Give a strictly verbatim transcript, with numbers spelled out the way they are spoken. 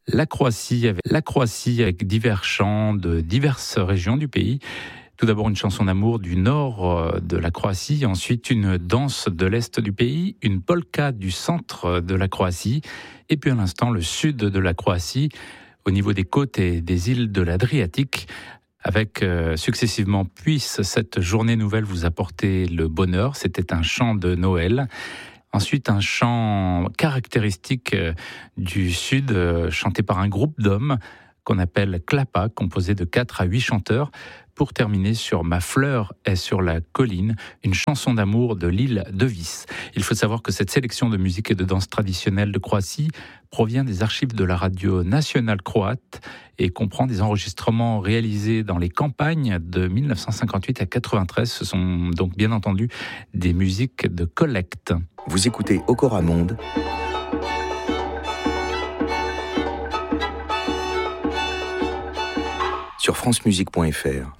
la Croatie, avec, la Croatie avec divers chants de diverses régions du pays. Tout d'abord une chanson d'amour du nord de la Croatie, ensuite une danse de l'est du pays, une polka du centre de la Croatie, et puis à l'instant le sud de la Croatie, au niveau des côtes et des îles de l'Adriatique, avec euh, successivement « Puisse cette journée nouvelle vous apporter le bonheur ». C'était un chant de Noël. Ensuite, un chant caractéristique euh, du sud, euh, chanté par un groupe d'hommes qu'on appelle Klapa, composé de quatre à huit chanteurs, pour terminer sur « Ma fleur est sur la colline », une chanson d'amour de l'île de Vis. Il faut savoir que cette sélection de musique et de danse traditionnelle de Croatie provient des archives de la radio nationale croate et comprend des enregistrements réalisés dans les campagnes de dix-neuf cent cinquante-huit à quatre-vingt-treize. Ce sont donc bien entendu des musiques de collecte. Vous écoutez Okora Monde sur francemusique point f r.